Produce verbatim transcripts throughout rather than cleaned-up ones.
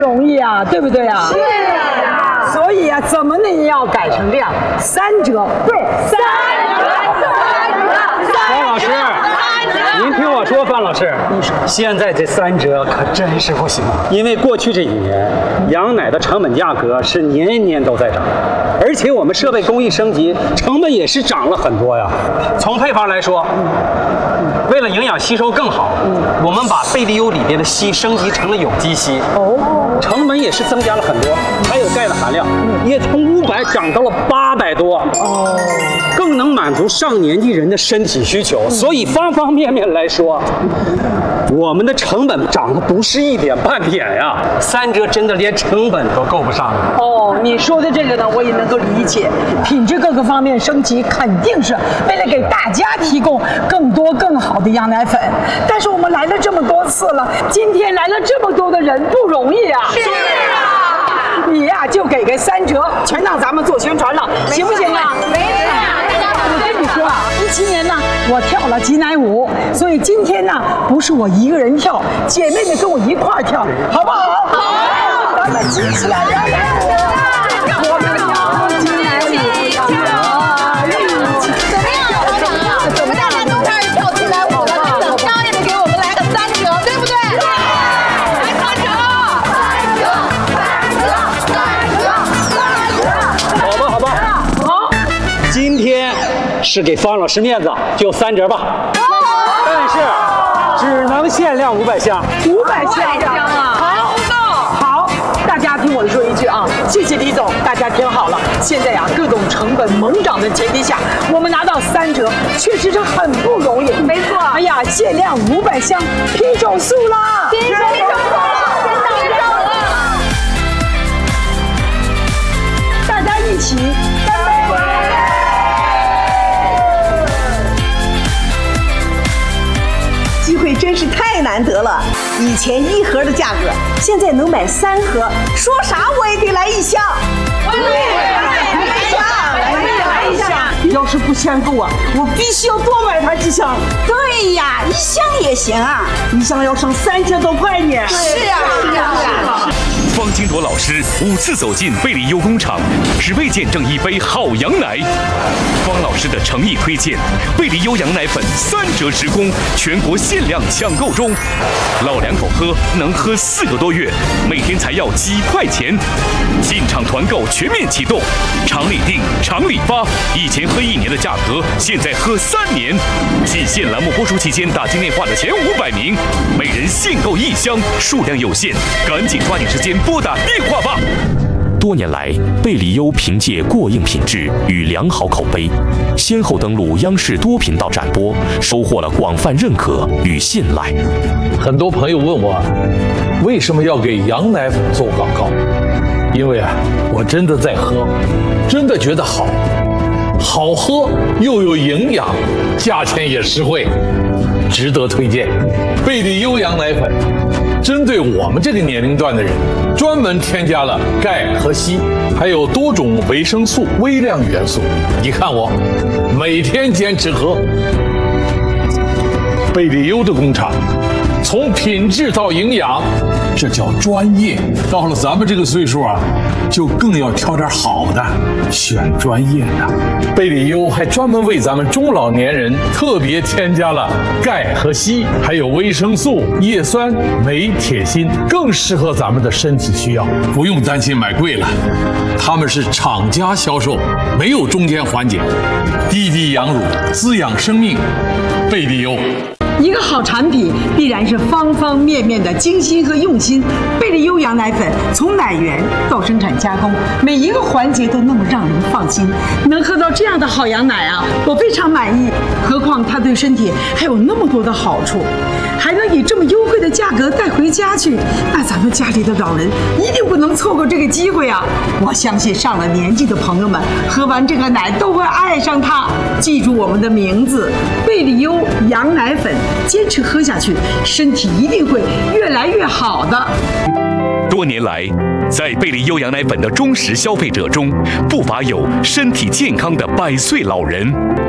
容易啊，对不对啊？ 是啊。 所以啊，怎么呢也要改成量，三折。对，三折，三折。 方老师，您听我说，范老师， 你说， 现在这三折可真是不行，因为过去这几年羊奶的成本价格是年年都在涨，而且我们设备工艺升级，成本也是涨了很多呀。从配方来说，为了营养吸收更好，我们把贝利优里边的硒升级成了有机硒，哦，成本也是增加了很多，还有钙的含量也从五百涨到了八百多，哦，更能满足上年纪人的身体需求，所以方方面面来说，我们的成本涨得不是一点半点呀，三折真的连成本都够不上了。 哦，你说的这个呢，我也能够理解，品质各个方面升级，肯定是为了给大家提供更多更好的羊奶粉。但是我们来了这么多次了，今天来了这么多的人，不容易啊。 是啊。 你呀、啊，就给个三折，全让咱们做宣传了，行不行啊？ 没事。 我跟你说啊，一七年呢，我跳了挤奶舞，所以今天呢，不是我一个人跳，姐妹们跟我一块儿跳，好不好？好，咱们挤起来，来来舞，我们跳挤奶舞，跳。 怎么样，老板啊？怎么大家都开始跳挤奶舞了？那怎么也得给我们来个三折，对不对？来三折，三折，三折，三折， 好吧，好吧， 好， 今天是给方老师面子，就三折吧。但是只能限量五百箱， 五百箱啊！好，好，大家听我说一句啊，谢谢李总，大家听好了，现在呀、啊，各种成本猛涨的前提下，我们拿到三折，确实是很不容易。 没错。 哎呀，限量五百箱，拼手速啦！ 拼手速了，拼手速了！ 大家一起干杯！ 机会真是太难得了，以前一盒的价格，现在能买三盒，说啥我也得来一箱。 我也来一箱，我也来一箱。 要是不嫌够啊，我必须要多买它几箱。对呀，一箱也行啊，一箱要省三千多块呢。 是啊，是啊，是啊。 方金铎老师五次走进贝利优工厂，只为见证一杯好羊奶。方老师的诚意推荐，贝利优羊奶粉三折直供，全国限量抢购中。老两口喝能喝四个多月，每天才要几块钱。进场团购全面启动，厂里订，厂里发。以前喝一年的价格，现在喝三年。仅限栏目播出期间打进电话的前五百名，每人限购一箱，数量有限，赶紧抓紧时间拨打电话吧。多年来，贝利优凭借过硬品质与良好口碑，先后登陆央视多频道展播，收获了广泛认可与信赖。 很多朋友问我，为什么要给羊奶粉做广告？因为啊，我真的在喝，真的觉得好，好喝又有营养，价钱也实惠，值得推荐。贝利优羊奶粉针对我们这个年龄段的人，专门添加了钙和硒，还有多种维生素、微量元素。你看我每天坚持喝。贝利优的工厂，从品质到营养，这叫专业。到了咱们这个岁数啊，就更要挑点好的，选专业的。贝利优还专门为咱们中老年人特别添加了钙和硒，还有维生素、叶酸、镁、铁、锌，更适合咱们的身体需要。不用担心买贵了，他们是厂家销售，没有中间环节，滴滴羊乳，滋养生命。贝利优。 一个好产品必然是方方面面的精心和用心。贝利优羊奶粉从奶源到生产加工，每一个环节都那么让人放心。能喝到这样的好羊奶啊，我非常满意。何况它对身体还有那么多的好处，还能以这么优惠的价格带回家去，那咱们家里的老人一定不能错过这个机会啊！我相信上了年纪的朋友们喝完这个奶都会爱上它。记住我们的名字，贝利优羊奶粉。坚持喝下去，身体一定会越来越好的。 多年来，在贝利优羊奶粉的忠实消费者中，不乏有身体健康的百岁老人。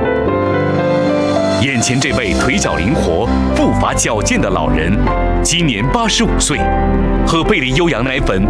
眼前这位腿脚灵活、步伐矫健的老人，今年八十五岁，喝贝利优羊奶粉